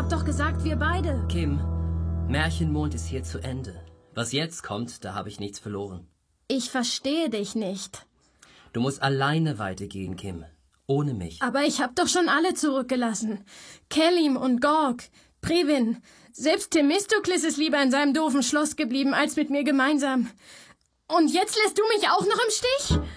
hab doch gesagt, wir beide. Kim, Märchenmond ist hier zu Ende. Was jetzt kommt, da habe ich nichts verloren. Ich verstehe dich nicht. Du musst alleine weitergehen, Kim. Ohne mich. Aber ich hab doch schon alle zurückgelassen. Kelim und Gorg, Previn. Selbst Themistokles ist lieber in seinem doofen Schloss geblieben, als mit mir gemeinsam. Und jetzt lässt du mich auch noch im Stich?